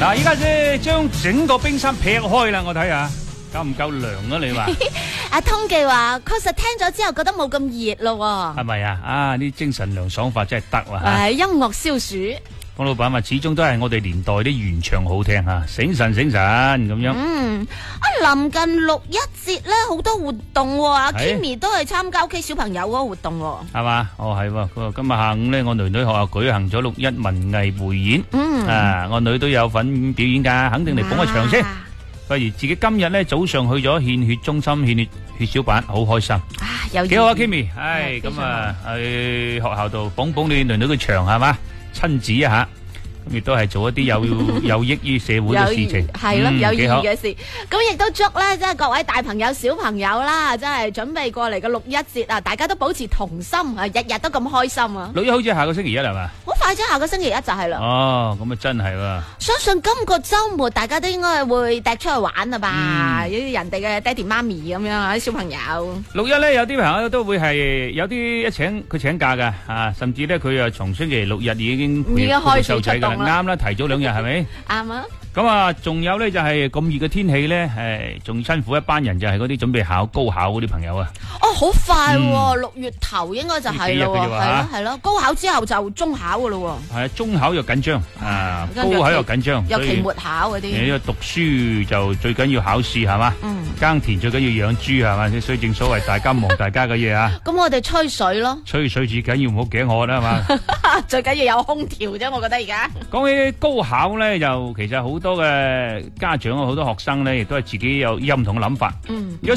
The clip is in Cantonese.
嗱，依家啫將整個冰山劈開啦，我睇下夠唔夠涼啊？你話阿通記話，確實聽咗之後覺得冇咁熱咯。 係咪啊？啊，啲精神涼爽法真係得啦。 音樂消暑。 方老闆話始終都係我哋年代啲原唱好聽吓，醒神醒神咁樣。 臨近6·1節咧，好多活動喎。阿 Kimi 都係參加屋企小朋友嗰個活動喎。係嘛？哦係喎。佢話今日下午咧，我女女學校舉行咗6·1文藝匯演。我女都有份表演噶，肯定嚟捧個場先。不如自己今日咧早上去咗獻血中心獻血小板，好開心。幾好啊 Kimi。咁啊去學校度捧捧你女女嘅場係嘛？親子一下，咁亦都係做一啲有益於社會嘅事情， 係咯，有意義嘅事。咁亦都祝咧，即係各位大朋友、小朋友啦，即係準備過嚟嘅6·1節啊！大家都保持童心啊，日日都咁開心啊 ！6·1好似下個星期一係嘛？ 好快啫，下個星期一就係啦。 哦，咁啊真係喎！ 相信今個週末大家都應該會趯出去玩啦吧？有啲人哋嘅爹哋媽咪咁樣啊，啲小朋友。6·1咧，有啲朋友都會係有啲佢請假㗎啊，甚至咧佢又從星期6日已經開始出動啦。 啱啦，提早2日係咪？ 啱啊！ 咁啊，仲有咧就係咁熱嘅天氣咧，仲辛苦一班人就係嗰啲準備考高考嗰啲朋友啊。 哦，好快喎！6月頭應該就係咯，係咯，高考之後就中考噶咯。 係啊，中考又緊張啊，高考又緊張， 有期末考嗰啲。 因為讀書就最緊要考試係嘛，耕田最緊要養豬係嘛，所以正所謂大家忙大家嘅嘢啊。 咁我哋吹水咯， 吹水最緊要唔好頸渴啦係嘛， 最緊要有空調啫，我覺得而家。 講起高考咧，就其實好多嘅家長啊，好多學生咧，亦都係自己有唔同嘅諗法。如果